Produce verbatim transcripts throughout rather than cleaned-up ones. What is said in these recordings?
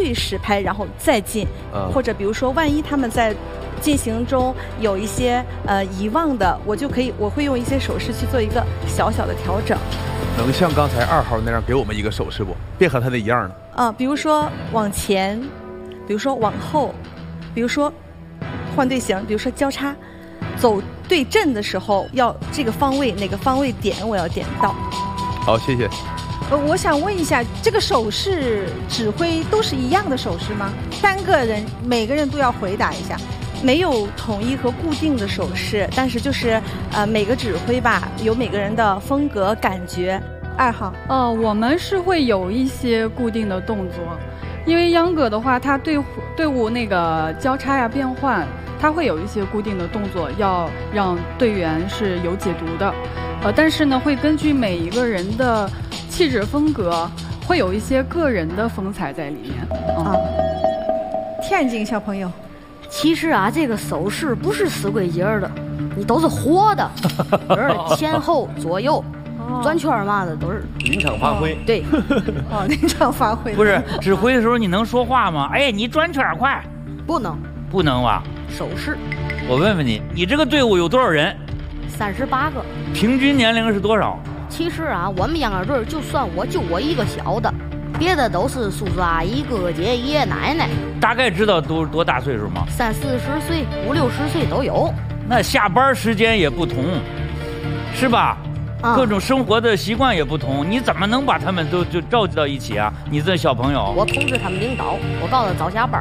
去实拍，然后再进，嗯、或者比如说万一他们在进行中有一些呃遗忘的，我就可以我会用一些手势去做一个小小的调整。 能像刚才二号那样给我们一个手势不？别和他的一样呢。 啊、呃，比如说往前，比如说往后，比如说换队形，比如说交叉，走对阵的时候要这个方位哪个方位点我要点到。 好，谢谢。 呃，我想问一下，这个手势指挥都是一样的手势吗？三个人每个人都要回答一下。 没有统一和固定的手势，但是就是呃每个指挥吧有每个人的风格感觉。 二号， 呃，我们是会有一些固定的动作，因为秧歌的话，它队队伍那个交叉呀、变换，它会有一些固定的动作，要让队员是有解读的。呃，但是呢，会根据每一个人的气质风格，会有一些个人的风采在里面。嗯、啊， 天津小朋友。 其实啊，这个手势不是死规节的，你都是活的，而前后左右、哦、转圈嘛的都是临场发挥。 哦、对， 哦，临场发挥。 不是指挥的时候你能说话吗？哎，你转圈快。 不能。 不能吧？ 手势。 我问问你，你这个队伍有多少人？ 三十八个。 平均年龄是多少？ 其实啊，我们秧歌队就算我就我一个小的。别的都是叔叔阿姨、哥哥姐姐、爷爷奶奶。 大概知道都多大岁数吗？ 三四十岁、五六十岁都有。 那下班时间也不同，是吧？嗯、各种生活的习惯也不同，你怎么能把他们都就召集到一起啊？你这小朋友， 我通知他们领导，我告诉他早下班。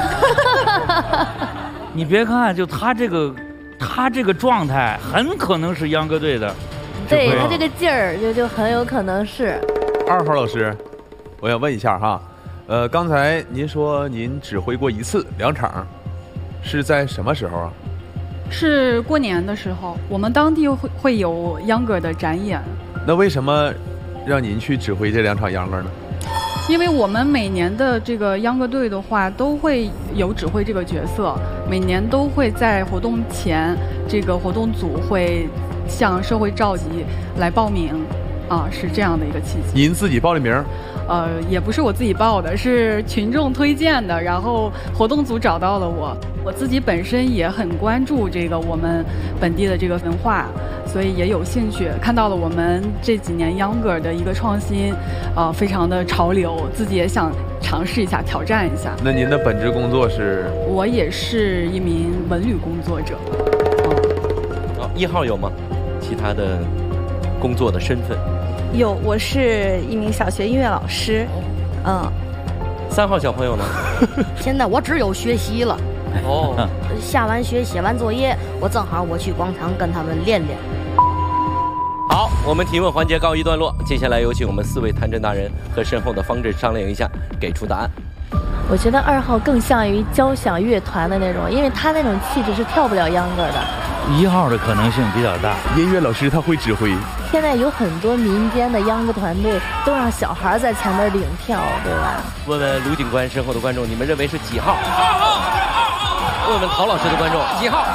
你别看，就他这个，他这个状态，很可能是秧歌队的。 对他这个劲儿，就就很有可能是。 二号老师。我想问一下哈，呃，刚才您说您指挥过一次两场，是在什么时候啊？ 是过年的时候，我们当地会会有秧歌的展演。 那为什么让您去指挥这两场秧歌呢？ 因为我们每年的这个秧歌队的话，都会有指挥这个角色，每年都会在活动前，这个活动组会向社会召集来报名，啊，是这样的一个契机。 您自己报的名？ 呃，也不是我自己报的，是群众推荐的，然后活动组找到了我。我自己本身也很关注这个我们本地的这个文化，所以也有兴趣，看到了我们这几年秧歌的一个创新，呃，非常的潮流，自己也想尝试一下，挑战一下。 那您的本职工作是？ 我也是一名文旅工作者。 哦，哦一号有吗？其他的工作的身份？ 有，我是一名小学音乐老师。嗯。 三号小朋友呢？ 现在我只有学习了。哦。下完学写完作业，我正好我去广场跟他们练练。 好，我们提问环节告一段落，接下来有请我们四位探针大人和身后的方志商量一下，给出答案。 我觉得二号更像于交响乐团的那种，因为他那种气质是跳不了秧歌的。 一号的可能性比较大， 音乐老师他会指挥。 现在有很多民间的秧歌团队都让小孩在前面领跳，对吧？ 问问卢警官身后的观众，你们认为是几号？问问陶老师的观众几号？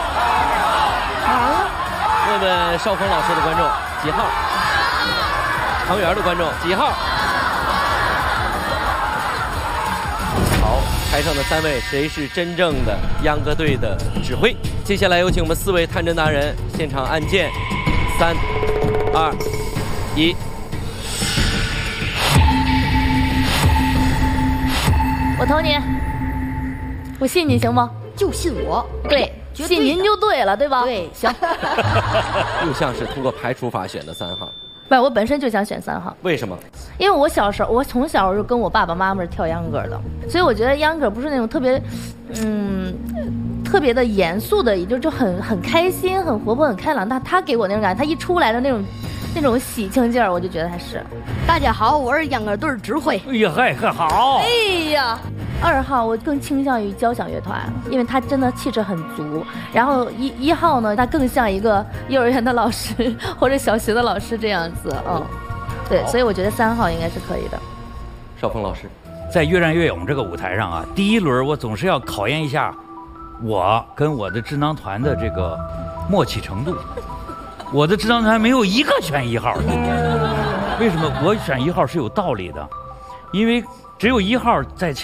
啊？问问邵峰老师的观众几号？常园的观众几号？好，台上的三位，谁是真正的秧歌队的指挥？接下来有请我们四位探针达人现场按键，三、二、一。 我投你，我信你行吗？ 就信我。 对，信您就对了，对吧？ 对， 行。 又像是通过排除法选的三号。 不，我本身就想选三号。 为什么？ 因为我小时候，我从小就跟我爸爸妈妈是跳秧歌的，所以我觉得秧歌不是那种特别，嗯，特别的严肃的，也就就很很开心、很活泼、很开朗。但他给我那种感觉，他一出来的那种那种喜庆劲儿，我就觉得他是。 大家好，我是秧歌队指挥。 哎呀，嗨，可好！ 哎呀。二号我更倾向于交响乐团，因为他真的气质很足。然后一一号呢，他更像一个幼儿园的老师或者小学的老师这样子，嗯，对，所以我觉得三号应该是可以的。 邵峰老师， 在越战越勇这个舞台上啊，第一轮我总是要考验一下我跟我的智囊团的这个默契程度。我的智囊团没有一个选一号的，为什么？我选一号是有道理的，因为只有一号在前